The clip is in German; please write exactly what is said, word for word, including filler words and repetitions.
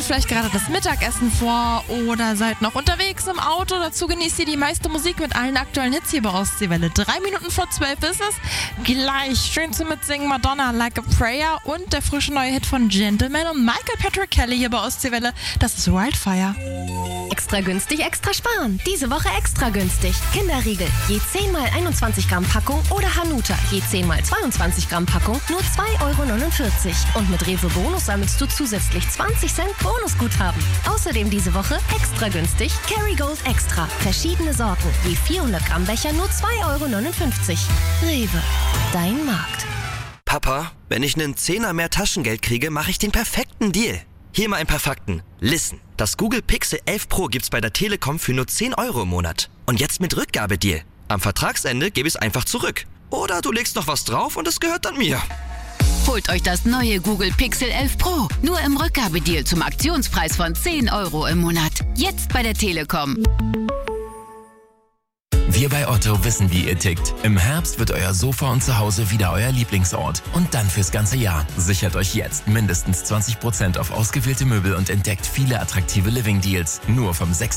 bereitet vielleicht gerade das Mittagessen vor oder seid noch unterwegs im Auto. Dazu genießt ihr die meiste Musik mit allen aktuellen Hits hier bei Ostseewelle. Drei Minuten vor zwölf ist es. Gleich schön zum Mitsingen Madonna, Like a Prayer und der frische neue Hit von Gentleman und Michael Patrick Kelly hier bei Ostseewelle. Das ist Wildfire. Extra günstig, extra sparen. Diese Woche extra günstig. Kinderriegel, je zehn mal einundzwanzig Gramm Packung oder Hanuta, je zehn mal zweiundzwanzig Gramm Packung, nur zwei Euro neunundvierzig. Und mit Rewe Bonus sammelst du zusätzlich zwanzig Cent Bonusguthaben. Außerdem diese Woche extra günstig Kerrygold Extra. Verschiedene Sorten, je vierhundert Gramm Becher, nur zwei Euro neunundfünfzig. Rewe, dein Markt. Papa, wenn ich einen Zehner mehr Taschengeld kriege, mache ich den perfekten Deal. Hier mal ein paar Fakten. Listen, das Google Pixel elf Pro gibt's bei der Telekom für nur zehn Euro im Monat. Und jetzt mit Rückgabedeal. Am Vertragsende gebe ich es einfach zurück. Oder du legst noch was drauf und es gehört dann mir. Holt euch das neue Google Pixel elf Pro. Nur im Rückgabedeal zum Aktionspreis von zehn Euro im Monat. Jetzt bei der Telekom. Wir bei Otto wissen, wie ihr tickt. Im Herbst wird euer Sofa und Zuhause wieder euer Lieblingsort. Und dann fürs ganze Jahr. Sichert euch jetzt mindestens zwanzig Prozent auf ausgewählte Möbel und entdeckt viele attraktive Living-Deals. Nur vom sechsten